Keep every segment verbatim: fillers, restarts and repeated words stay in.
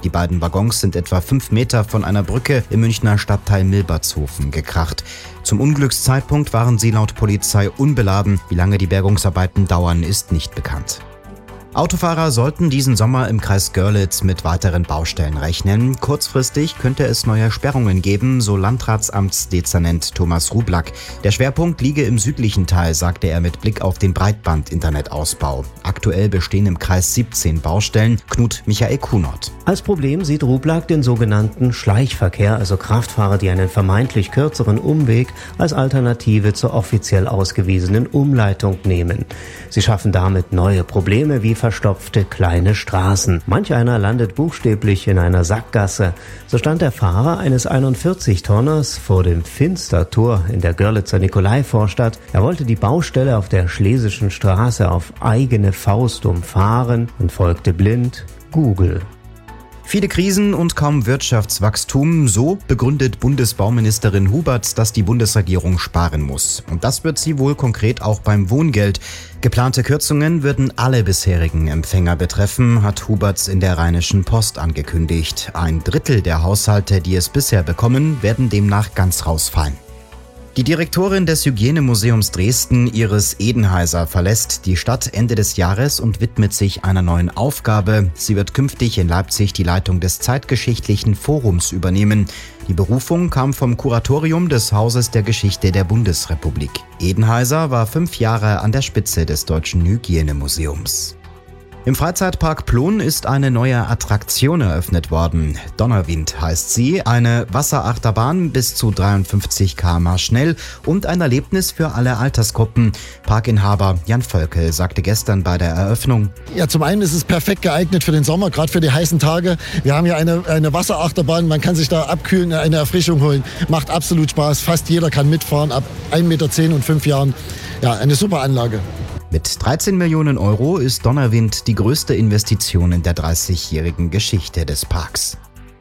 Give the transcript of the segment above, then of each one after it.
Die beiden Waggons sind etwa fünf Meter von einer Brücke im Münchner Stadtteil Milbertshofen gekracht. Zum Unglückszeitpunkt waren sie laut Polizei unbeladen. Wie lange die Bergungsarbeiten dauern, ist nicht bekannt. Autofahrer sollten diesen Sommer im Kreis Görlitz mit weiteren Baustellen rechnen. Kurzfristig könnte es neue Sperrungen geben, so Landratsamtsdezernent Thomas Rublack. Der Schwerpunkt liege im südlichen Teil, sagte er mit Blick auf den Breitband-Internetausbau. Aktuell bestehen im Kreis siebzehn Baustellen. Knut Michael Kunert. Als Problem sieht Rublack den sogenannten Schleichverkehr, also Kraftfahrer, die einen vermeintlich kürzeren Umweg als Alternative zur offiziell ausgewiesenen Umleitung nehmen. Sie schaffen damit neue Probleme wie verstopfte kleine Straßen. Manch einer landet buchstäblich in einer Sackgasse. So stand der Fahrer eines einundvierzig-Tonners vor dem Finstertor in der Görlitzer Nikolaivorstadt. Er wollte die Baustelle auf der Schlesischen Straße auf eigene Faust umfahren und folgte blind Google. Viele Krisen und kaum Wirtschaftswachstum, so begründet Bundesbauministerin Huberts, dass die Bundesregierung sparen muss. Und das wird sie wohl konkret auch beim Wohngeld. Geplante Kürzungen würden alle bisherigen Empfänger betreffen, hat Huberts in der Rheinischen Post angekündigt. Ein Drittel der Haushalte, die es bisher bekommen, werden demnach ganz rausfallen. Die Direktorin des Hygienemuseums Dresden, Iris Edenheiser, verlässt die Stadt Ende des Jahres und widmet sich einer neuen Aufgabe. Sie wird künftig in Leipzig die Leitung des Zeitgeschichtlichen Forums übernehmen. Die Berufung kam vom Kuratorium des Hauses der Geschichte der Bundesrepublik. Edenheiser war fünf Jahre an der Spitze des Deutschen Hygienemuseums. Im Freizeitpark Plon ist eine neue Attraktion eröffnet worden. Donnerwind heißt sie, eine Wasserachterbahn bis zu dreiundfünfzig Kilometer pro Stunde schnell und ein Erlebnis für alle Altersgruppen. Parkinhaber Jan Völkel sagte gestern bei der Eröffnung: Ja, zum einen ist es perfekt geeignet für den Sommer, gerade für die heißen Tage. Wir haben ja eine, eine Wasserachterbahn, man kann sich da abkühlen, eine Erfrischung holen. Macht absolut Spaß, fast jeder kann mitfahren, ab ein Meter zehn und fünf Jahren. Ja, eine super Anlage. Mit dreizehn Millionen Euro ist Donnerwind die größte Investition in der dreißigjährigen Geschichte des Parks.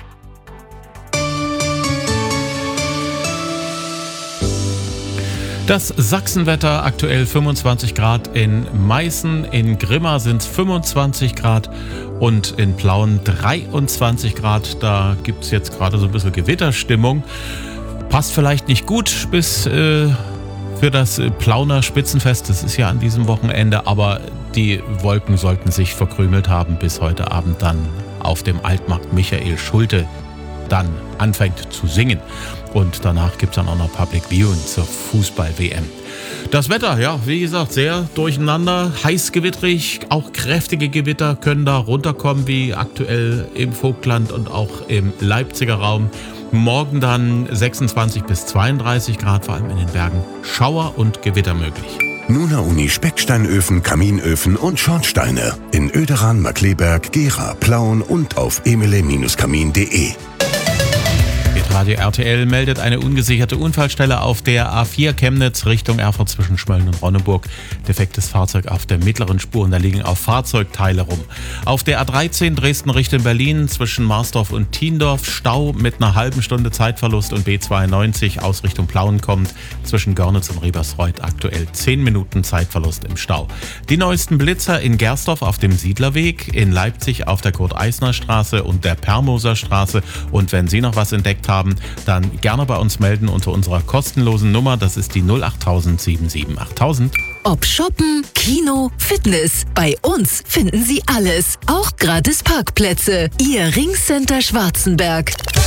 Das Sachsenwetter, aktuell fünfundzwanzig Grad in Meißen, in Grimma sind es fünfundzwanzig Grad und in Plauen dreiundzwanzig Grad. Da gibt es jetzt gerade so ein bisschen Gewitterstimmung. Passt vielleicht nicht gut bis äh, für das Plauner Spitzenfest. Das ist ja an diesem Wochenende, aber die Wolken sollten sich verkrümelt haben, bis heute Abend dann auf dem Altmarkt Michael Schulte dann anfängt zu singen. Und danach gibt es dann auch noch Public Viewing zur Fußball-W M. Das Wetter, ja, wie gesagt, sehr durcheinander, heiß gewitterig, auch kräftige Gewitter können da runterkommen, wie aktuell im Vogtland und auch im Leipziger Raum. Morgen dann sechsundzwanzig bis zweiunddreißig Grad, vor allem in den Bergen, Schauer und Gewitter möglich. Nuna Uni Specksteinöfen, Kaminöfen und Schornsteine in Oederan, Markleberg, Gera, Plauen und auf emile Bindestrich kamin punkt de. Radio R T L meldet eine ungesicherte Unfallstelle auf der A vier Chemnitz Richtung Erfurt zwischen Schmölln und Ronneburg. Defektes Fahrzeug auf der mittleren Spur und da liegen auch Fahrzeugteile rum. Auf der A dreizehn Dresden Richtung Berlin zwischen Marsdorf und Tiendorf Stau mit einer halben Stunde Zeitverlust und B zweiundneunzig aus Richtung Plauen kommt zwischen Görnitz und Riebersreuth aktuell zehn Minuten Zeitverlust im Stau. Die neuesten Blitzer in Gersdorf auf dem Siedlerweg, in Leipzig auf der Kurt-Eisner-Straße und der Permoser Straße. Und wenn Sie noch was entdeckt haben, dann gerne bei uns melden unter unserer kostenlosen Nummer. Das ist die null acht null null sieben sieben acht null null null. Ob Shoppen, Kino, Fitness, bei uns finden Sie alles. Auch gratis Parkplätze. Ihr Ringcenter Schwarzenberg.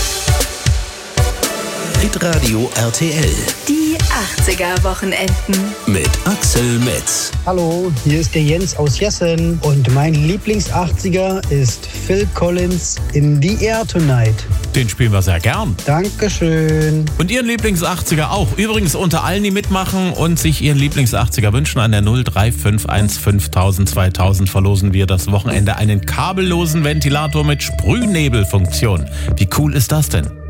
Hitradio R T L. Die achtziger-Wochenenden. Mit Axel Metz. Hallo, hier ist der Jens aus Jessen und mein Lieblings-achtziger ist Phil Collins in The Air Tonight. Den spielen wir sehr gern. Dankeschön. Und Ihren Lieblings-achtziger auch. Übrigens unter allen, die mitmachen und sich Ihren Lieblings-achtziger wünschen, an der null drei fünf eins fünftausend zweitausend verlosen wir das Wochenende einen kabellosen Ventilator mit Sprühnebelfunktion. Wie cool ist das denn?